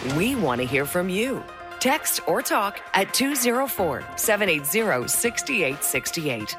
We want to hear from you. Text or talk at 204-780-6868.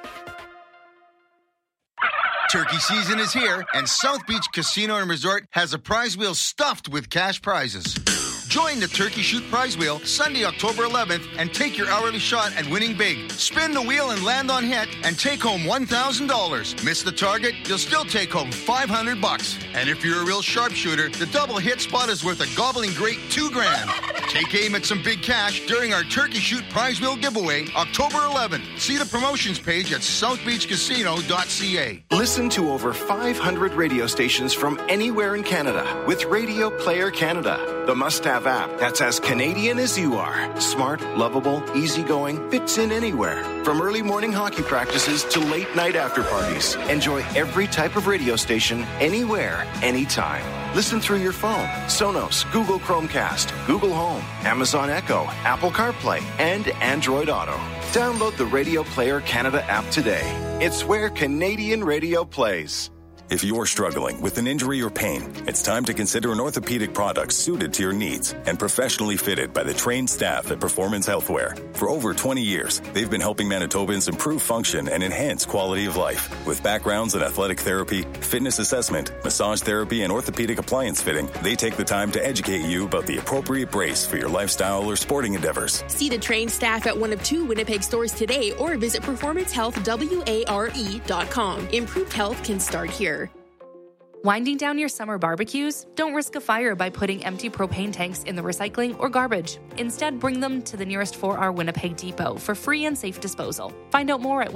Turkey season is here, and South Beach Casino and Resort has a prize wheel stuffed with cash prizes. Join the Turkey Shoot Prize Wheel Sunday, October 11th, and take your hourly shot at winning big. Spin the wheel and land on hit, and take home $1,000. Miss the target, you'll still take home $500. And if you're a real sharpshooter, the double hit spot is worth a gobbling great $2,000. Take aim at some big cash during our Turkey Shoot Prize Wheel giveaway, October 11th. See the promotions page at southbeachcasino.ca. Listen to over 500 radio stations from anywhere in Canada with Radio Player Canada, the must-have app that's as Canadian as you are. Smart, lovable, easygoing, fits in anywhere. From early morning hockey practices to late night after parties. Enjoy every type of radio station, anywhere, anytime. Listen through your phone, Sonos, Google Chromecast, Google Home, Amazon Echo, Apple CarPlay, and Android Auto. Download the Radio Player Canada app today. It's where Canadian radio plays. If you're struggling with an injury or pain, it's time to consider an orthopedic product suited to your needs and professionally fitted by the trained staff at Performance Healthwear. For over 20 years, they've been helping Manitobans improve function and enhance quality of life. With backgrounds in athletic therapy, fitness assessment, massage therapy, and orthopedic appliance fitting, they take the time to educate you about the appropriate brace for your lifestyle or sporting endeavors. See the trained staff at one of 2 Winnipeg stores today or visit performancehealthware.com. Improved health can start here. Winding down your summer barbecues? Don't risk a fire by putting empty propane tanks in the recycling or garbage. Instead, bring them to the nearest 4R Winnipeg depot for free and safe disposal. Find out more at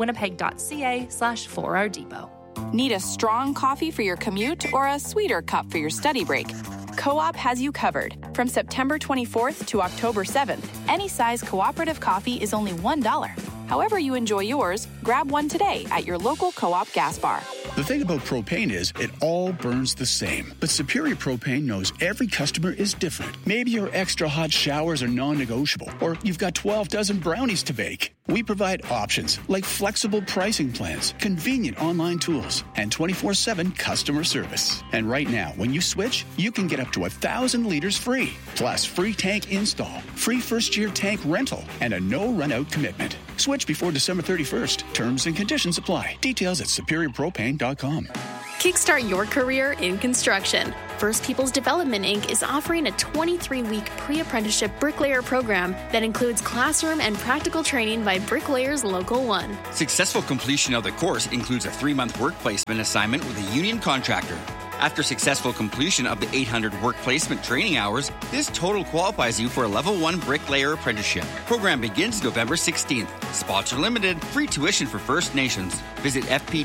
winnipeg.ca/4R depot. Need a strong coffee for your commute or a sweeter cup for your study break? Co-op has you covered. From September 24th to October 7th, any size cooperative coffee is only $1. However you enjoy yours, grab one today at your local Co-op gas bar. The thing about propane is it all burns the same. But Superior Propane knows every customer is different. Maybe your extra hot showers are non-negotiable, or you've got 12 dozen brownies to bake. We provide options like flexible pricing plans, convenient online tools, and 24/7 customer service. And right now, when you switch, you can get up to 1,000 liters free, plus free tank install, free first-year tank rental, and a no-run-out commitment. Switch before December 31st. Terms and conditions apply. Details at superiorpropane.com. Kickstart your career in construction. First Peoples Development, Inc. is offering a 23-week pre-apprenticeship bricklayer program that includes classroom and practical training by Bricklayers Local 1. Successful completion of the course includes a 3-month work placement assignment with a union contractor. After successful completion of the 800 work placement training hours, this total qualifies you for a Level 1 bricklayer apprenticeship. Program begins November 16th. Spots are limited. Free tuition for First Nations. Visit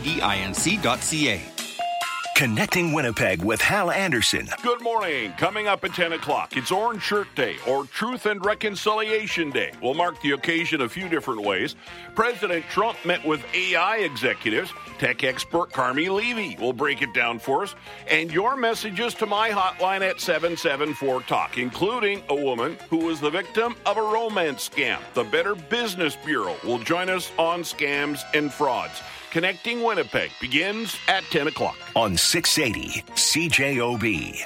fpdinc.ca. Connecting Winnipeg with Hal Anderson. Good morning. Coming up at 10 o'clock, it's Orange Shirt Day, or Truth and Reconciliation Day. We'll mark the occasion a few different ways. President Trump met with AI executives. Tech expert Carmi Levy will break it down for us. And your messages to my hotline at 774-TALK, including a woman who was the victim of a romance scam. The Better Business Bureau will join us on scams and frauds. Connecting Winnipeg begins at 10 o'clock. On 680 CJOB.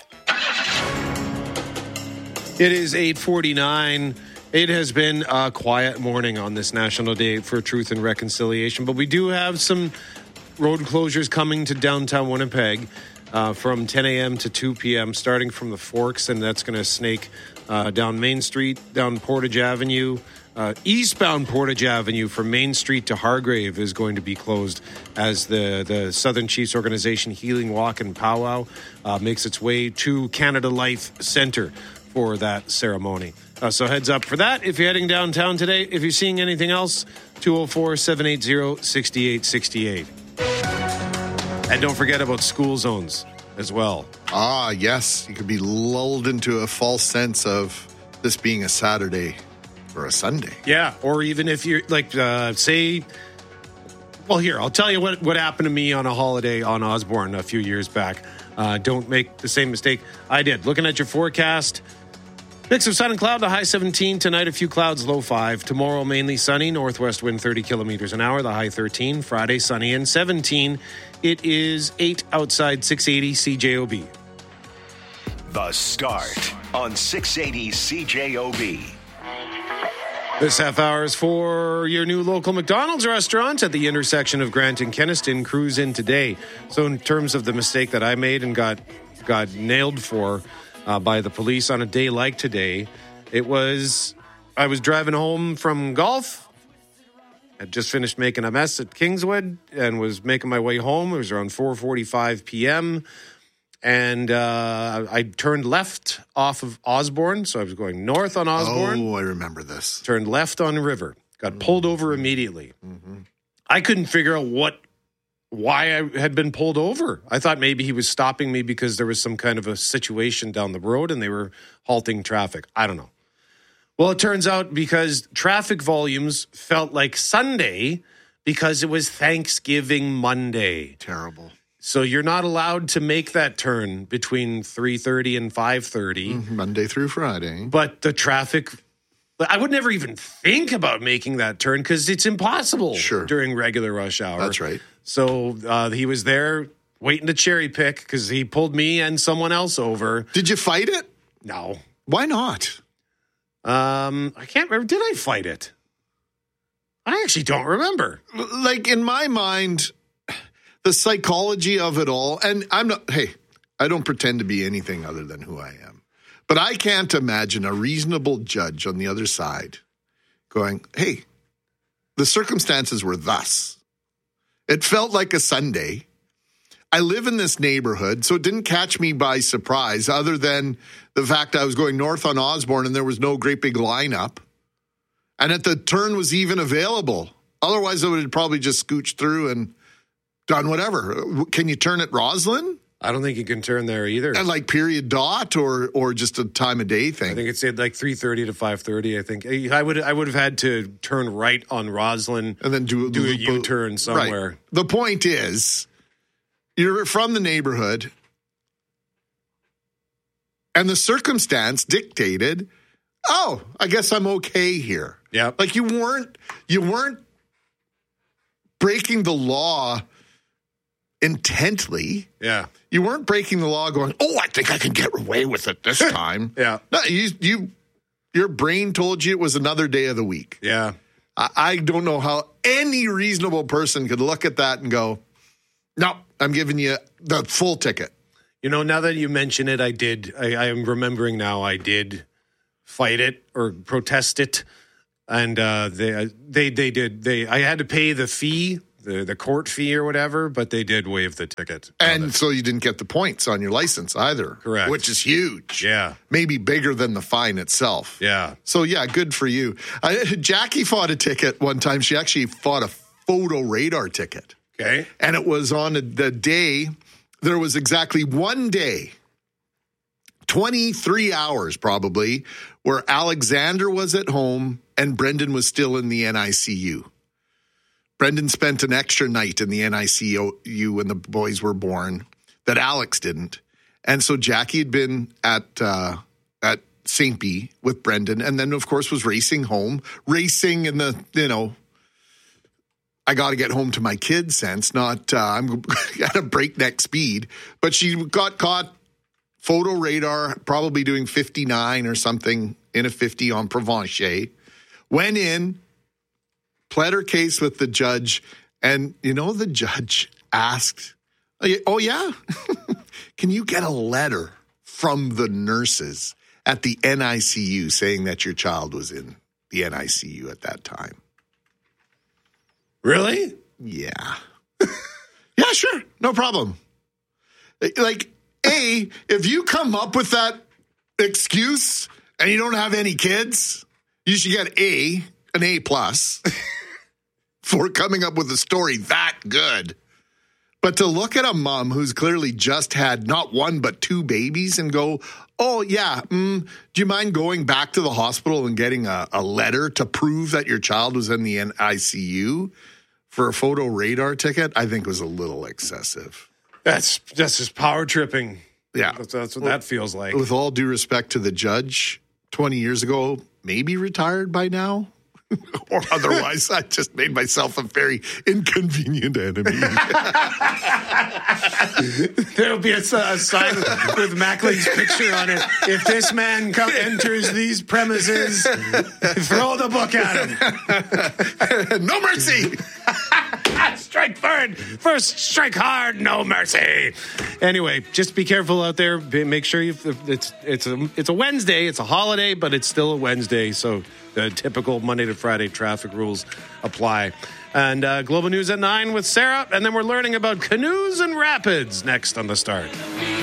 It is 8:49. It has been a quiet morning on this National Day for Truth and Reconciliation, but we do have some road closures coming to downtown Winnipeg from 10 a.m. to 2 p.m., starting from the Forks, and that's going to snake down Main Street, down Portage Avenue. Eastbound Portage Avenue from Main Street to Hargrave is going to be closed as the Southern Chiefs Organization Healing Walk and Powwow makes its way to Canada Life Centre for that ceremony. So heads up for that. If you're heading downtown today, if you're seeing anything else, 204-780-6868. And don't forget about school zones as well. Ah, yes. You could be lulled into a false sense of this being a Saturday or a Sunday. Yeah, or even if you're like, say, well, here, I'll tell you what happened to me on a holiday on Osborne a few years back. Don't make the same mistake I did. Looking at your forecast, mix of sun and cloud, the high 17. Tonight, a few clouds, low 5. Tomorrow, mainly sunny, northwest wind 30 kilometers an hour, the high 13. Friday, sunny and 17. It is 8 outside, 680 CJOB. The Start on 680 CJOB. This half hour is for your new local McDonald's restaurant at the intersection of Grant and Kenaston. Cruise in today. So in terms of the mistake that I made and got nailed for by the police on a day like today, I was driving home from golf. I'd just finished making a mess at Kingswood and was making my way home. It was around 4:45 p.m. And I turned left off of Osborne, so I was going north on Osborne. Oh, I remember this. Turned left on River. Got pulled over immediately. Mm-hmm. I couldn't figure out why I had been pulled over. I thought maybe he was stopping me because there was some kind of a situation down the road and they were halting traffic. I don't know. Well, it turns out because traffic volumes felt like Sunday because it was Thanksgiving Monday. Terrible. So you're not allowed to make that turn between 3:30 and 5:30. Monday through Friday. But the traffic, I would never even think about making that turn because it's impossible during regular rush hour. That's right. So he was there waiting to cherry pick because he pulled me and someone else over. Did you fight it? No. Why not? I can't remember. Did I fight it? I actually don't remember. Like in my mind, the psychology of it all, and I don't pretend to be anything other than who I am. But I can't imagine a reasonable judge on the other side going, hey, the circumstances were thus. It felt like a Sunday. I live in this neighborhood, so it didn't catch me by surprise other than the fact I was going north on Osborne and there was no great big lineup. And that the turn was even available. Otherwise, I would have probably just scooched through and done whatever. Can you turn at Roslyn? I don't think you can turn there either. And like period dot or just a time of day thing? I think it's at like 3:30 to 5:30. I think I would have had to turn right on Roslyn and then do a U-turn somewhere. Right. The point is, you're from the neighborhood, and the circumstance dictated, oh, I guess I'm okay here. Yeah. Like you weren't breaking the law intently. Yeah. You weren't breaking the law going, oh, I think I can get away with it this time. Yeah. No, your brain told you it was another day of the week. Yeah. I don't know how any reasonable person could look at that and go, no, I'm giving you the full ticket. You know, now that you mention it, I did. I am remembering now I did fight it or protest it. And they did. I had to pay the fee, the court fee or whatever, but they did waive the ticket. And so you didn't get the points on your license either. Correct. Which is huge. Yeah. Maybe bigger than the fine itself. Yeah. So, yeah, good for you. Jackie fought a ticket one time. She actually fought a photo radar ticket. Okay. And it was on the day, there was exactly one day, 23 hours probably, where Alexander was at home and Brendan was still in the NICU. Brendan spent an extra night in the NICU when the boys were born that Alex didn't. And so Jackie had been at St. B with Brendan and then, of course, was racing home. Racing in the, I got to get home to my kids sense, not I'm at a breakneck speed. But she got caught photo radar, probably doing 59 or something in a 50 on Provencher. Went in, pled her case with the judge, and the judge asked, oh yeah, can you get a letter from the nurses at the NICU saying that your child was in the NICU at that time? Really? Yeah. Yeah, sure. No problem. Like, if you come up with that excuse and you don't have any kids, you should get an A+ for coming up with a story that good. But to look at a mom who's clearly just had not one but two babies and go, oh, yeah, do you mind going back to the hospital and getting a letter to prove that your child was in the ICU for a photo radar ticket? I think was a little excessive. That's just power tripping. Yeah. That's what that feels like. With all due respect to the judge, 20 years ago, maybe retired by now. Or otherwise, I just made myself a very inconvenient enemy. There'll be a sign with Macklin's picture on it. If this man enters these premises, throw the book at him. No mercy. Strike third. First, strike hard. No mercy. Anyway, just be careful out there. Make sure it's a Wednesday. It's a holiday, but it's still a Wednesday. So the typical Monday to Friday traffic rules apply. And Global News at 9 with Sarah. And then we're learning about canoes and rapids next on The Start.